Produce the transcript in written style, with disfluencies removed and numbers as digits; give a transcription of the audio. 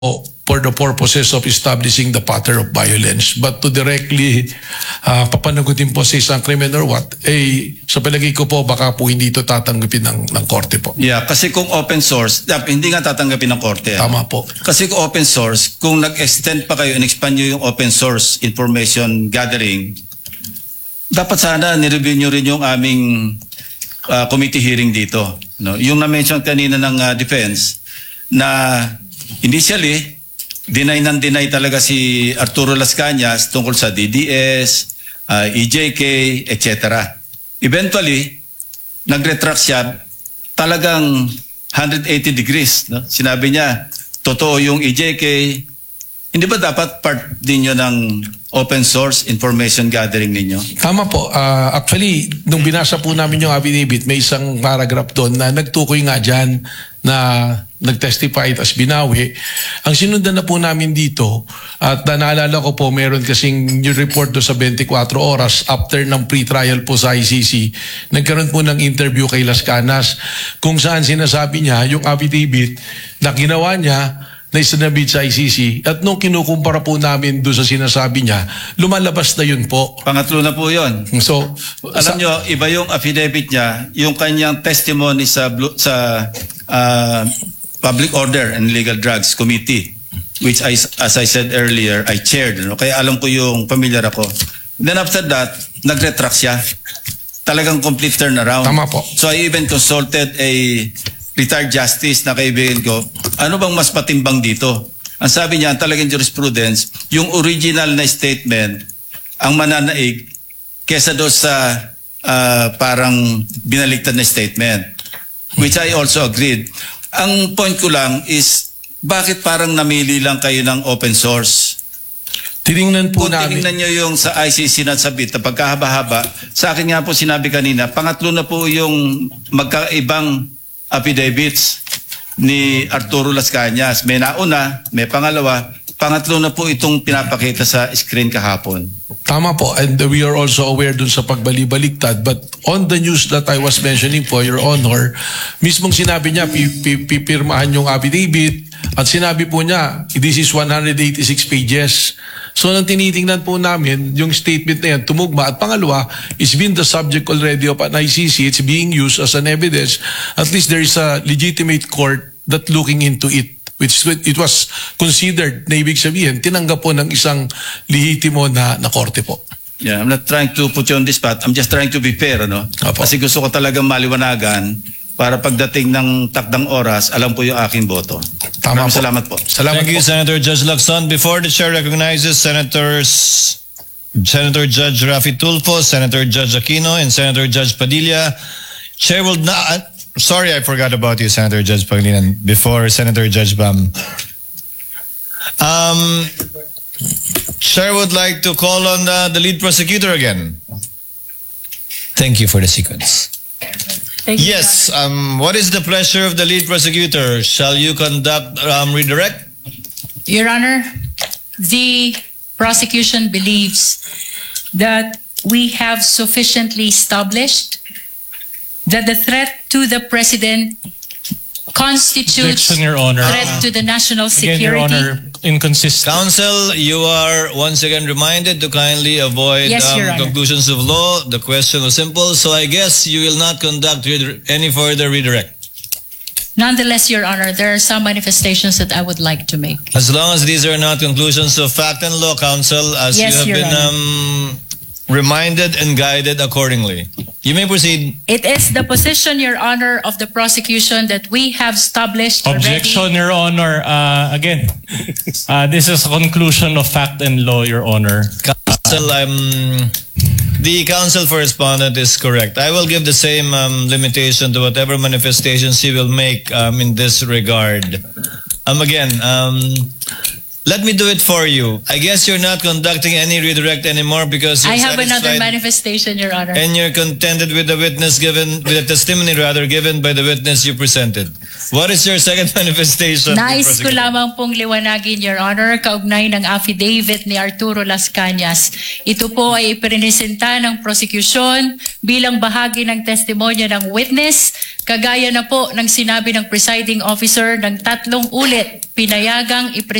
for the purposes of establishing the pattern of violence. But to directly papanagutin po sa isang criminal or what, sa palagay ko po baka po hindi ito tatanggapin ng korte po. Yeah, kasi kung open source, hindi nga tatanggapin ng korte. Tama po. Kasi kung open source, kung nag-extend pa kayo, in-expand nyo yung open source information gathering, dapat sana nireview nyo rin yung aming committee hearing dito. No? Yung na-mention kanina ng defense, na initially, deny talaga si Arturo Las Cañas tungkol sa DDS, EJK, etc. Eventually, nag-retract siya talagang 180 degrees. No? Sinabi niya, totoo yung EJK. Hindi ba dapat part din nyo ng open source information gathering ninyo? Tama po. Actually, nung binasa po namin yung affidavit, may isang paragraph doon na nagtukoy nga dyan na nag-testify as binawi. Ang sinundan na po namin dito, at naalala ko po, meron kasing new report do sa 24 oras after ng pre-trial po sa ICC, nagkaroon po ng interview kay Las Canas kung saan sinasabi niya yung affidavit na ginawa niya na isinabit sa ICC, at nung kinukumpara po namin doon sa sinasabi niya, lumalabas na yun po. Pangatlo na po yun. So, alam nyo, iba yung affidavit niya, yung kanyang testimony sa Public Order and Legal Drugs Committee, which as I said earlier, I chaired. No? Kaya alam ko yung familiar ako. Then after that, nag-retract siya. Talagang complete turnaround. Tama po. So I even consulted a retired justice na kaibigan ko, ano bang mas patimbang dito? Ang sabi niya, talagang jurisprudence, yung original na statement, ang mananaig, kesa doon sa parang binaligtad na statement. Which I also agreed. Ang point ko lang is, bakit parang namili lang kayo ng open source? Tiningnan po namin. Tiningnan nyo yung sa ICC na sabit na pagkahaba-haba. Sa akin nga po sinabi kanina, pangatlo na po yung magkaibang affidavits ni Arturo Las Cañas. May nauna, may pangalawa, pangatlo na po itong pinapakita sa screen kahapon. Tama po, and we are also aware dun sa pagbali-baliktad, but on the news that I was mentioning po, Your Honor, mismong sinabi niya, pipirmahan yung affidavit, at sinabi po niya, this is 186 pages. So nang tinitingnan po namin, yung statement na yan, tumugma. At pangalawa, it's been the subject already of an ICC. It's being used as an evidence. At least there is a legitimate court that looking into it, which it was considered na ibig sabihin, tinanggap po ng isang lehitimo na korte po. Yeah, I'm not trying to put you on this spot. I'm just trying to be fair, no? Apo. Kasi gusto ko talagang maliwanagan para pagdating ng takdang oras, alam po yung aking boto. Tama po. Salamat po. Salamat Thank you, po. Senator Judge Lacson. Before the chair recognizes Senator Judge Rafi Tulfo, Senator Judge Aquino, and Senator Judge Padilla, Chair will not... sorry, I forgot about you, Senator Judge Pangilinan, before Senator Judge Bam. Chair would like to call on the lead prosecutor again. Thank you for the sequence. Thank you, Yes, what is the pleasure of the lead prosecutor? Shall you conduct redirect? Your Honor, the prosecution believes that we have sufficiently established that the threat to the President constitutes Objection, Your Honor. threat to the national Again, security. Your Honor, inconsistent. Counsel, you are once again reminded to kindly avoid Yes, Your Honor. conclusions of law. The question was simple, so I guess you will not conduct any further redirect. Nonetheless, Your Honor, there are some manifestations that I would like to make. As long as these are not conclusions of fact and law, Counsel, as Yes, you Your have been reminded and guided accordingly. You may proceed. It is the position, Your Honor, of the prosecution that we have established Objection, already. Your Honor. Again, this is a conclusion of fact and law, Your Honor. Counsel, the counsel for respondent is correct. I will give the same limitation to whatever manifestations he will make in this regard. Let me do it for you. I guess you're not conducting any redirect anymore because you're I have another satisfied manifestation, Your Honor. and you're contented with the testimony given by the witness you presented. What is your second manifestation? Nais ko Prosecutor? lamang pong liwanagin, Your Honor, kaugnay ng affidavit ni Arturo Las Cañas. Ito po ay ipresenta ng prosecution bilang bahagi ng testimonya ng witness Kagaya na po ng sinabi ng presiding officer ng 3 ulit, pinayagang